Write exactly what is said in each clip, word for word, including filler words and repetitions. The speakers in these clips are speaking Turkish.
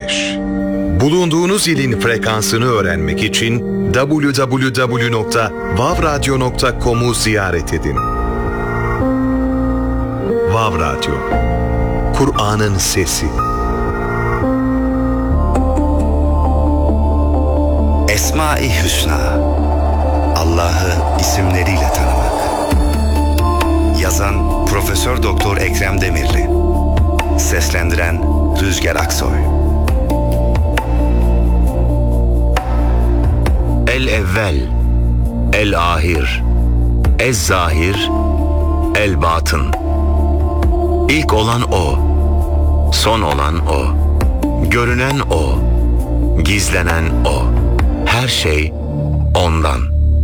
beş. Bulunduğunuz ilin frekansını öğrenmek için double-u double-u double-u nokta vav radyo nokta com'u ziyaret edin. Vav Radyo, Kur'an'ın sesi. Esma-i Hüsna, Allah'ı isimleriyle tanımak. Yazan Profesör Doktor Ekrem Demirli. Seslendiren Rüzgar Aksoy. El-Evvel, El-Ahir, Ez-Zahir, El-Batın. İlk olan O, son olan O, görünen O, gizlenen O. Her şey ondan.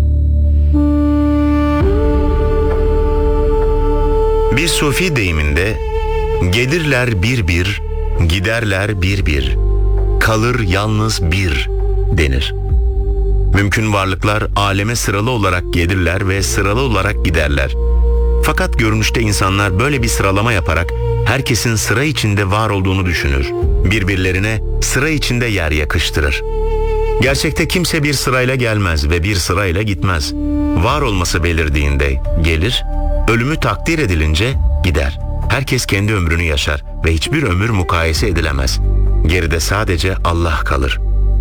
Bir sufi deyiminde gelirler bir bir, giderler bir bir, kalır yalnız bir denir. Mümkün varlıklar aleme sıralı olarak gelirler ve sıralı olarak giderler. Fakat görünüşte insanlar böyle bir sıralama yaparak herkesin sıra içinde var olduğunu düşünür. Birbirlerine sıra içinde yer yakıştırır. Gerçekte kimse bir sırayla gelmez ve bir sırayla gitmez. Var olması belirdiğinde gelir, ölümü takdir edilince gider. Herkes kendi ömrünü yaşar ve hiçbir ömür mukayese edilemez. Geride sadece Allah kalır.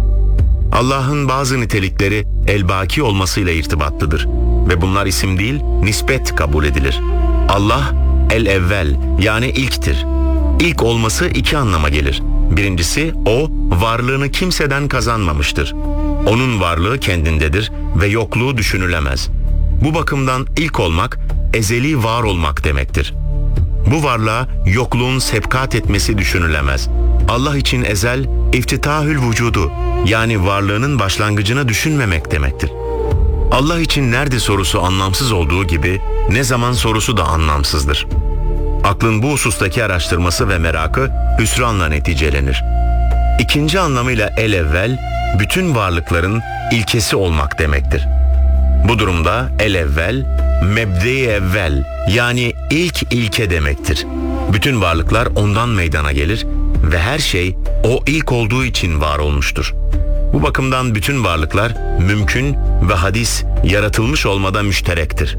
Allah'ın bazı nitelikleri el-baki olmasıyla irtibatlıdır ve bunlar isim değil, nispet kabul edilir. Allah el-evvel yani ilktir. İlk olması iki anlama gelir. Birincisi, o varlığını kimseden kazanmamıştır. Onun varlığı kendindedir ve yokluğu düşünülemez. Bu bakımdan ilk olmak, ezeli var olmak demektir. Bu varlığa yokluğun sebkat etmesi düşünülemez. Allah için ezel, iftitahül vücudu yani varlığının başlangıcını düşünmemek demektir. Allah için nerede sorusu anlamsız olduğu gibi ne zaman sorusu da anlamsızdır. Aklın bu husustaki araştırması ve merakı hüsranla neticelenir. İkinci anlamıyla el-evvel, bütün varlıkların ilkesi olmak demektir. Bu durumda el-evvel, mebde-i evvel yani ilk ilke demektir. Bütün varlıklar ondan meydana gelir ve her şey o ilk olduğu için var olmuştur. Bu bakımdan bütün varlıklar mümkün ve hadis yaratılmış olmada müşterektir.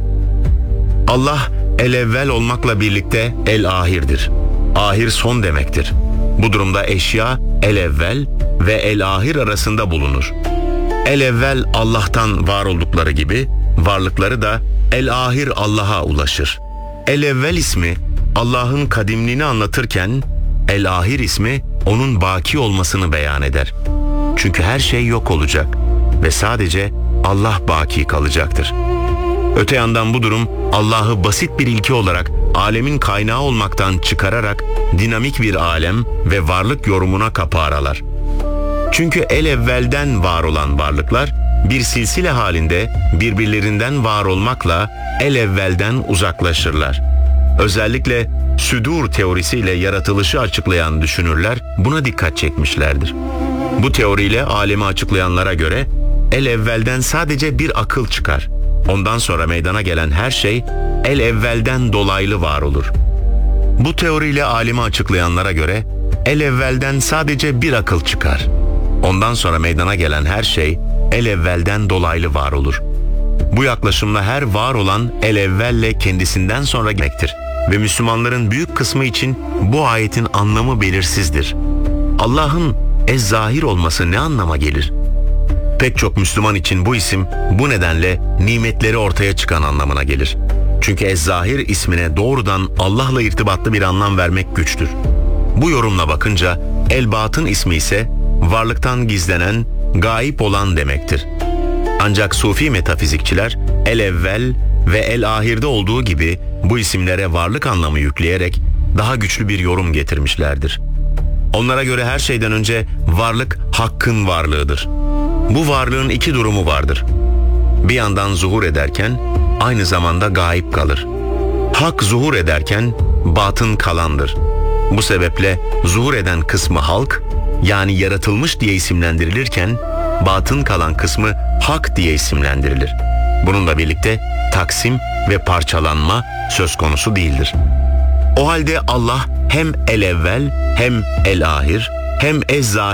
Allah el-evvel olmakla birlikte el-ahirdir. Ahir son demektir. Bu durumda eşya el-evvel ve el-ahir arasında bulunur. El-evvel Allah'tan var oldukları gibi varlıkları da el-ahir Allah'a ulaşır. El-evvel ismi Allah'ın kadimliğini anlatırken el-ahir ismi onun baki olmasını beyan eder. Çünkü her şey yok olacak ve sadece Allah baki kalacaktır. Öte yandan bu durum Allah'ı basit bir ilke olarak alemin kaynağı olmaktan çıkararak dinamik bir alem ve varlık yorumuna kapı aralar. Çünkü el-evvelden var olan varlıklar bir silsile halinde birbirlerinden var olmakla el-evvelden uzaklaşırlar. Özellikle südur teorisiyle yaratılışı açıklayan düşünürler buna dikkat çekmişlerdir. Bu teoriyle alemi açıklayanlara göre el-evvelden sadece bir akıl çıkar. Ondan sonra meydana gelen her şey el-evvelden dolaylı var olur. Bu teoriyle alemi açıklayanlara göre el-evvelden sadece bir akıl çıkar. Ondan sonra meydana gelen her şey el-evvelden dolaylı var olur. Bu yaklaşımla her var olan el-evvelle kendisinden sonra gelmektir. Ve Müslümanların büyük kısmı için bu ayetin anlamı belirsizdir. Allah'ın ez-zahir olması ne anlama gelir? Pek çok Müslüman için bu isim bu nedenle nimetleri ortaya çıkan anlamına gelir. Çünkü ez-zahir ismine doğrudan Allah'la irtibatlı bir anlam vermek güçtür. Bu yorumla bakınca el-batın ismi ise varlıktan gizlenen, gayip olan demektir. Ancak Sufi metafizikçiler el-evvel ve el-ahirde olduğu gibi bu isimlere varlık anlamı yükleyerek daha güçlü bir yorum getirmişlerdir. Onlara göre her şeyden önce varlık hakkın varlığıdır. Bu varlığın iki durumu vardır. Bir yandan zuhur ederken aynı zamanda gayip kalır. Hak zuhur ederken batın kalandır. Bu sebeple zuhur eden kısmı halk yani yaratılmış diye isimlendirilirken batın kalan kısmı hak diye isimlendirilir. Bununla birlikte taksim ve parçalanma söz konusu değildir. O halde Allah hem el-evvel hem el-ahir hem ez-zahir